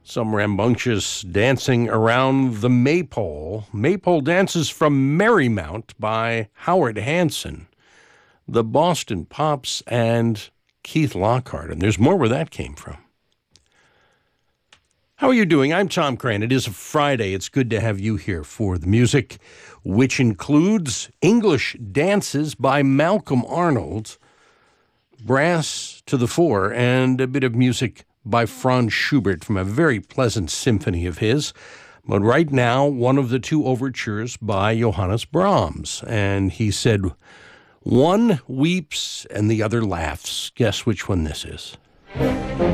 Some rambunctious dancing around the Maypole. Maypole Dances from Marymount by Howard Hanson, the Boston Pops, and Keith Lockhart. And there's more where that came from. How are you doing? I'm Tom Crane. It is a Friday. It's good to have you here for the music, which includes English Dances by Malcolm Arnold, Brass to the Fore, and a bit of music by Franz Schubert from a very pleasant symphony of his. But right now, one of the two overtures by Johannes Brahms. And he said, one weeps and the other laughs. Guess which one this is.